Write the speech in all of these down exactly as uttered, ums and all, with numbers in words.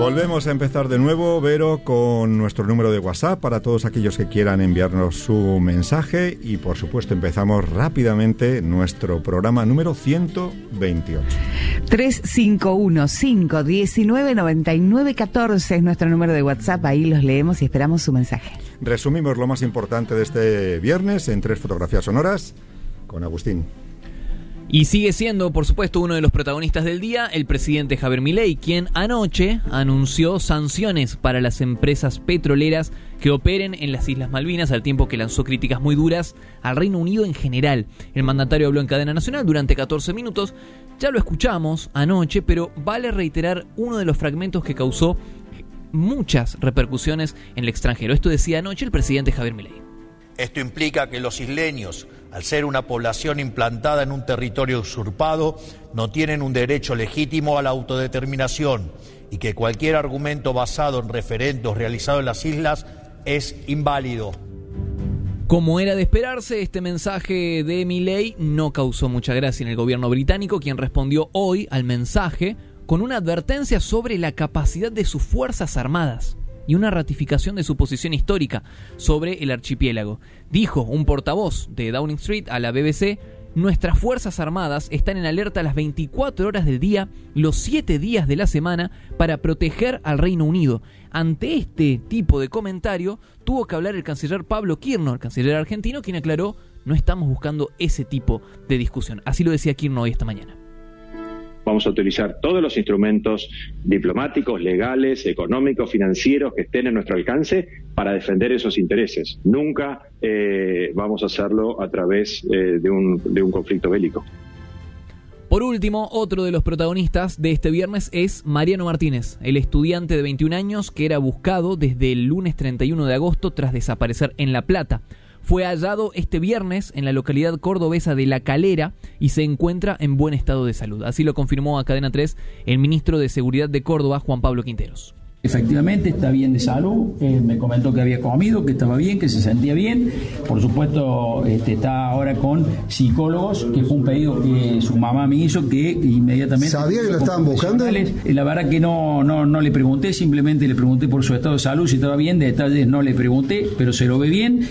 Volvemos a empezar de nuevo, Vero, con nuestro número de WhatsApp para todos aquellos que quieran enviarnos su mensaje y, por supuesto, empezamos rápidamente nuestro programa número ciento veintiocho. tres cinco uno, cinco uno nueve, nueve nueve uno cuatro es nuestro número de WhatsApp, ahí los leemos y esperamos su mensaje. Resumimos lo más importante de este viernes en tres fotografías sonoras con Agustín. Y sigue siendo, por supuesto, uno de los protagonistas del día, el presidente Javier Milei, quien anoche anunció sanciones para las empresas petroleras que operen en las Islas Malvinas, al tiempo que lanzó críticas muy duras al Reino Unido en general. El mandatario habló en cadena nacional durante catorce minutos, ya lo escuchamos anoche, pero vale reiterar uno de los fragmentos que causó muchas repercusiones en el extranjero. Esto decía anoche el presidente Javier Milei. Esto implica que los isleños, al ser una población implantada en un territorio usurpado, no tienen un derecho legítimo a la autodeterminación y que cualquier argumento basado en referendos realizados en las islas es inválido. Como era de esperarse, este mensaje de Milei no causó mucha gracia en el gobierno británico, quien respondió hoy al mensaje con una advertencia sobre la capacidad de sus fuerzas armadas y una ratificación de su posición histórica sobre el archipiélago. Dijo un portavoz de Downing Street a la B B C: nuestras fuerzas armadas están en alerta las veinticuatro horas del día, los siete días de la semana, para proteger al Reino Unido. Ante este tipo de comentario, tuvo que hablar el canciller Pablo Kirno, el canciller argentino, quien aclaró: no estamos buscando ese tipo de discusión. Así lo decía Kirno hoy esta mañana. Vamos a utilizar todos los instrumentos diplomáticos, legales, económicos, financieros que estén en nuestro alcance para defender esos intereses. Nunca eh, vamos a hacerlo a través eh, de, un, de un conflicto bélico. Por último, otro de los protagonistas de este viernes es Mariano Martínez, el estudiante de veintiún años que era buscado desde el lunes treinta y uno de agosto tras desaparecer en La Plata. Fue hallado este viernes en la localidad cordobesa de La Calera y se encuentra en buen estado de salud. Así lo confirmó a Cadena tres el ministro de Seguridad de Córdoba, Juan Pablo Quinteros. Efectivamente está bien de salud, eh, me comentó que había comido, que estaba bien, que se sentía bien. Por supuesto este, está ahora con psicólogos, que fue un pedido que su mamá me hizo, que inmediatamente... ¿Sabía que lo estaban buscando? La verdad que no, no, no le pregunté, simplemente le pregunté por su estado de salud, si estaba bien, de detalles no le pregunté, pero se lo ve bien.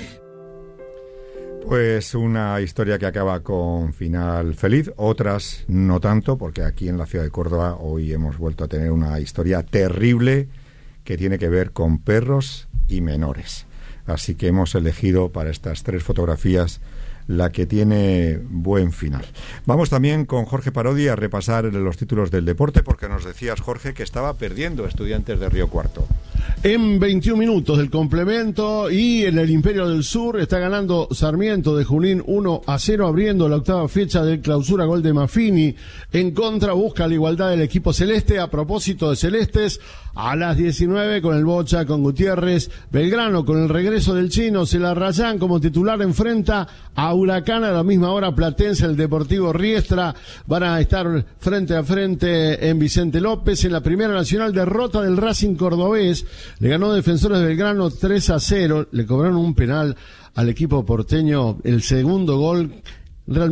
Pues una historia que acaba con final feliz, otras no tanto, porque aquí en la ciudad de Córdoba hoy hemos vuelto a tener una historia terrible que tiene que ver con perros y menores. Así que hemos elegido para estas tres fotografías la que tiene buen final. Vamos también con Jorge Parodi a repasar los títulos del deporte, porque nos decías, Jorge, que estaba perdiendo Estudiantes de Río Cuarto. En veintiún minutos del complemento, y en el Imperio del Sur está ganando Sarmiento de Junín uno a cero, abriendo la octava fecha del Clausura, gol de Maffini. En contra busca la igualdad del equipo celeste. A propósito de celestes, a las diecinueve con el Bocha, con Gutiérrez, Belgrano con el regreso del chino, Celarrayán como titular enfrenta a Huracán. A la misma hora Platense, el Deportivo Riestra van a estar frente a frente en Vicente López. En la Primera Nacional, derrota del Racing cordobés, le ganó Defensores de Belgrano tres a cero, le cobraron un penal al equipo porteño, el segundo gol